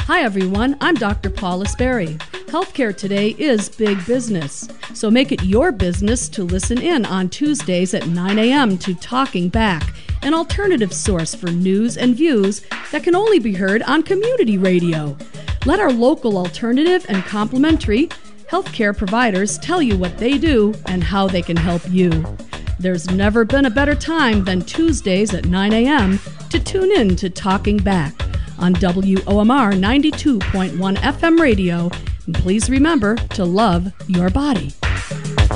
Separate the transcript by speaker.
Speaker 1: Hi everyone, I'm Dr. Paula Sperry. Healthcare today is big business, so make it your business to listen in on Tuesdays at 9 a.m. to Talking Back, an alternative source for news and views that can only be heard on community radio. Let our local alternative and complementary healthcare providers tell you what they do and how they can help you. There's never been a better time than Tuesdays at 9 a.m. to tune in to Talking Back on WOMR 92.1 FM radio. And please remember to love your body.